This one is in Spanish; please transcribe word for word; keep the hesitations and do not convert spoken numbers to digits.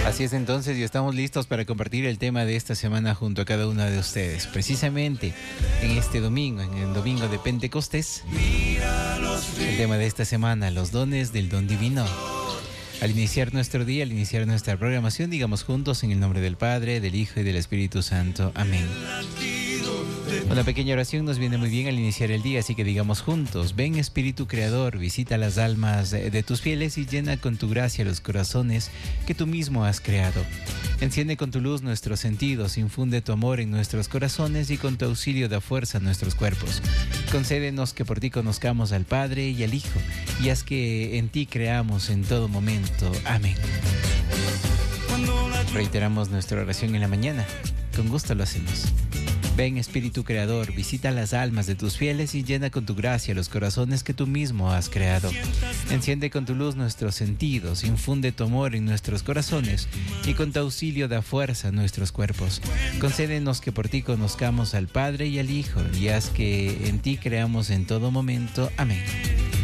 Así es, entonces, y estamos listos para compartir el tema de esta semana junto a cada uno de ustedes. Precisamente en este domingo, en el domingo de Pentecostés, el tema de esta semana, los dones del don divino. Al iniciar nuestro día, al iniciar nuestra programación, digamos juntos en el nombre del Padre, del Hijo y del Espíritu Santo. Amén. Una pequeña oración nos viene muy bien al iniciar el día, así que digamos juntos: ven Espíritu Creador, visita las almas de tus fieles y llena con tu gracia los corazones que tú mismo has creado. Enciende con tu luz nuestros sentidos, infunde tu amor en nuestros corazones y con tu auxilio da fuerza a nuestros cuerpos. Concédenos que por ti conozcamos al Padre y al Hijo, y haz que en ti creamos en todo momento. Amén. Reiteramos nuestra oración en la mañana. Con gusto lo hacemos. Ven Espíritu Creador, visita las almas de tus fieles y llena con tu gracia los corazones que tú mismo has creado. Enciende con tu luz nuestros sentidos, infunde tu amor en nuestros corazones y con tu auxilio da fuerza a nuestros cuerpos. Concédenos que por ti conozcamos al Padre y al Hijo y haz que en ti creamos en todo momento. Amén.